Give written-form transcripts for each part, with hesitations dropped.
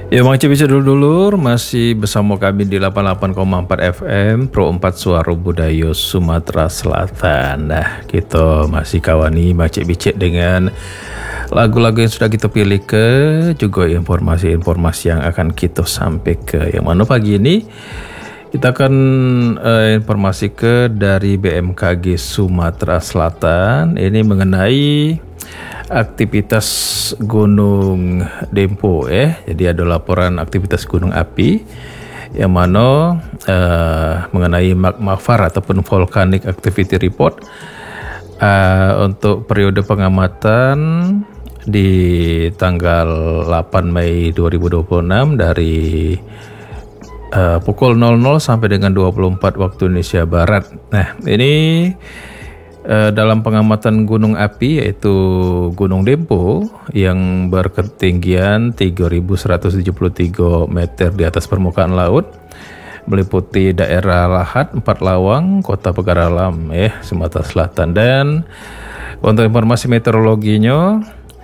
Ya Bang Cibica dulur masih bersama kami di 88,4 FM Pro 4 Suara Budaya Sumatera Selatan. Nah, kita masih kawani Bang Cibica dengan lagu-lagu yang sudah kita pilih juga informasi-informasi yang akan kita sampaikan. Yang mana pagi ini kita akan informasi dari BMKG Sumatera Selatan. Ini mengenai aktivitas Gunung Dempo Jadi ada laporan aktivitas gunung api yang mana mengenai magmafar ataupun volcanic activity report untuk periode pengamatan di tanggal 8 Mei 2026 dari pukul 00 sampai dengan 24 waktu Indonesia Barat. Nah, ini dalam pengamatan gunung api yaitu Gunung Dempo yang berketinggian 3.173 meter di atas permukaan laut, meliputi daerah Lahat, Empat Lawang, Kota Pegaralam, Sumatera Selatan. Dan untuk informasi meteorologinya,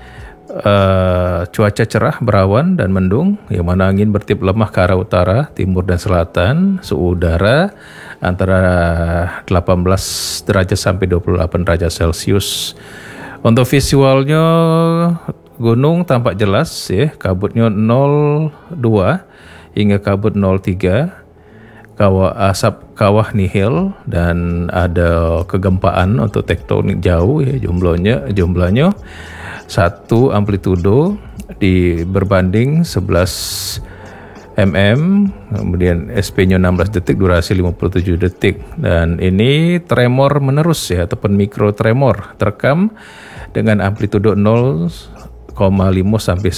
cuaca cerah, berawan dan mendung, yang mana angin bertiup lemah ke arah utara, timur dan selatan. Suhu udara antara 18 derajat sampai 28 derajat Celcius. Untuk visualnya, gunung tampak jelas kabutnya 02 hingga kabut 03. Asap kawah nihil dan ada kegempaan untuk tektonik jauh jumlahnya 1 amplitudo berbanding 11 mm, kemudian SP-nya 16 detik, durasi 57 detik. Dan ini tremor menerus ataupun mikro tremor terekam dengan amplitudo 0,5 sampai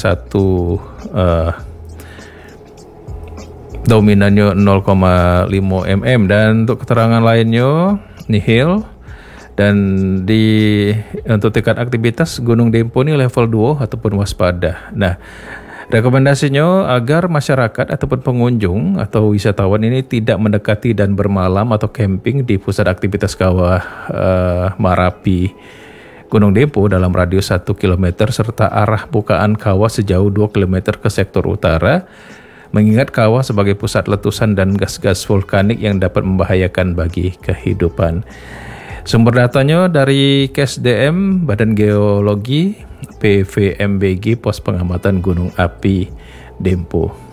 1 dominannya 0,5 mm. Dan untuk keterangan lainnya nihil. Dan untuk tingkat aktivitas Gunung Dempo ini level 2 ataupun waspada. Nah, rekomendasinya agar masyarakat ataupun pengunjung atau wisatawan ini tidak mendekati dan bermalam atau camping di pusat aktivitas kawah Marapi Gunung Dempo dalam radius 1 km serta arah bukaan kawah sejauh 2 km ke sektor utara, mengingat kawah sebagai pusat letusan dan gas-gas vulkanik yang dapat membahayakan bagi kehidupan. Sumber datanya dari KSDM, Badan Geologi, PVMBG, Pos Pengamatan Gunung Api Dempo.